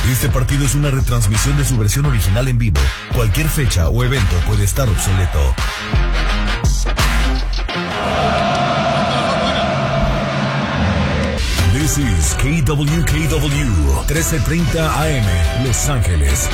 Este partido es una retransmisión de su versión original en vivo. Cualquier fecha o evento puede estar obsoleto. This is KWKW 1330 AM, Los Ángeles.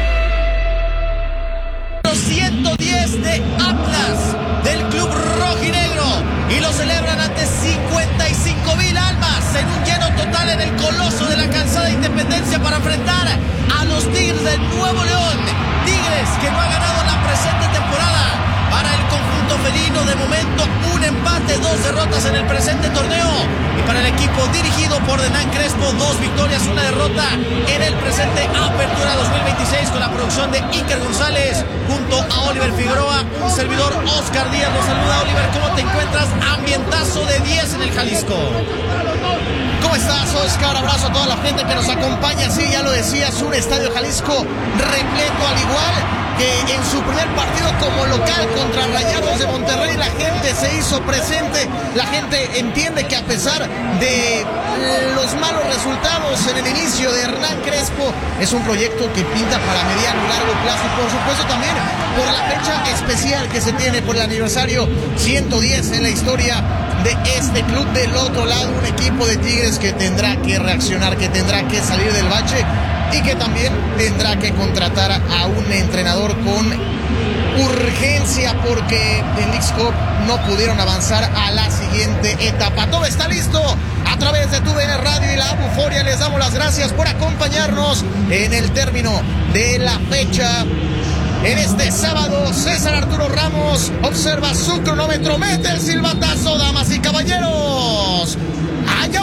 110 de Atlas, del club rojinegro, y lo celebran ante 55,000 almas en un lleno total en el Coloso de la Calzada Independencia para enfrentar a los Tigres del Nuevo León. Tigres que no ha ganado la presente temporada. Para el conjunto felino, de momento, un empate, 2 derrotas en el presente torneo. Y para el equipo dirigido por Hernán Crespo, 2 victorias, 1 derrota en el presente Apertura 2026, con la producción de Iker González junto a Oliver Figueroa. Un servidor, Oscar Díaz, los saluda. Oliver, ¿cómo te encuentras? Ambientazo de 10 en el Jalisco. ¿Cómo estás, Oscar? Abrazo a toda la gente que nos acompaña. Sí, ya lo decías, un estadio Jalisco repleto, al igual que en su primer partido como local contra Rayados de Monterrey. La gente se hizo presente, la gente entiende que a pesar de los malos resultados en el inicio de Hernán Crespo, es un proyecto que pinta para mediano y largo plazo, y por supuesto también por la fecha especial que se tiene por el aniversario 110 en la historia de este club. Del otro lado, un equipo de Tigres que tendrá que reaccionar, que tendrá que salir del bache y que también tendrá que contratar a un entrenador con urgencia, porque en Leagues Cup no pudieron avanzar a la siguiente etapa. Todo está listo a través de TUDN Radio y la Buforia. Les damos las gracias por acompañarnos en el término de la fecha. En este sábado, César Arturo Ramos observa su cronómetro, mete el silbatazo, damas y caballeros. ¡Allá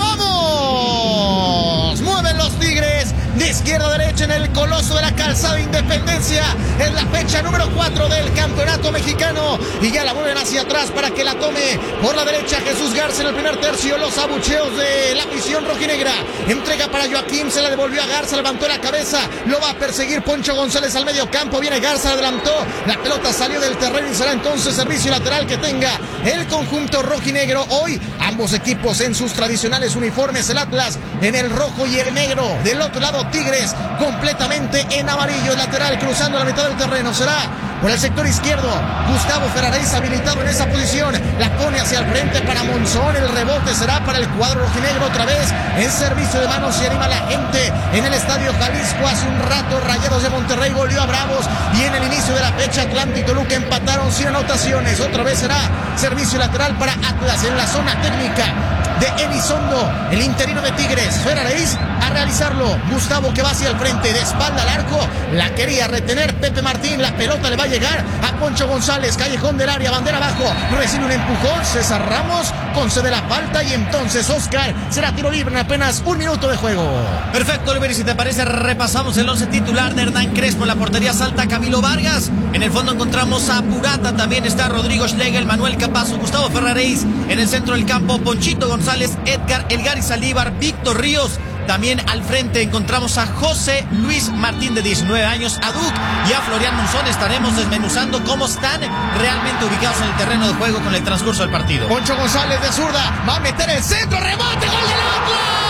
vamos! Mueven los Tigres de izquierda a derecha en el Coloso de la Calzada Independencia. Es la fecha número 4 del campeonato mexicano y ya la mueven hacia atrás para que la tome por la derecha Jesús Garza en el primer tercio. Los abucheos de la afición rojinegra. Entrega para Joaquín, se la devolvió a Garza, levantó la cabeza, lo va a perseguir Poncho González al medio campo. Viene Garza, adelantó, la pelota salió del terreno y será entonces servicio lateral que tenga el conjunto rojinegro. Hoy ambos equipos en sus tradicionales uniformes, el Atlas en el rojo y el negro. Del otro lado, Tigres completamente en amarillo. El lateral cruzando la mitad del terreno será por el sector izquierdo. Gustavo Ferraréis habilitado en esa posición. La pone hacia el frente para Monzón. El rebote será para el cuadro rojinegro otra vez en servicio de manos y anima a la gente en el estadio Jalisco. Hace un rato Rayados de Monterrey volvió a Bravos y en el inicio de la fecha Atlante y Toluca empataron sin anotaciones. Otra vez será servicio lateral para Atlas en la zona técnica de Elizondo, el interino de Tigres. Ferraréis a realizarlo. Gustavo que va hacia el frente, de espalda al arco. La quería retener Pepe Martín. La pelota le va a llegar a Poncho González. Callejón del área, bandera abajo. Recibe un empujón. César Ramos concede la falta y entonces Oscar será tiro libre en apenas 1 minuto de juego. Perfecto, Oliver, y si te parece repasamos el 11 titular de Hernán Crespo. En la portería salta Camilo Vargas. En el fondo encontramos a Purata. También está Rodrigo Schlegel, Manuel Capazo, Gustavo Ferraréis. En el centro del campo, Ponchito González, Edgar Elgari Saldívar, Víctor Ríos. También al frente encontramos a José Luis Martín, de 19 años, a Duc y a Florian Monzón. Estaremos desmenuzando cómo están realmente ubicados en el terreno de juego con el transcurso del partido. Poncho González de zurda va a meter el centro, rebote, gol del Atlas.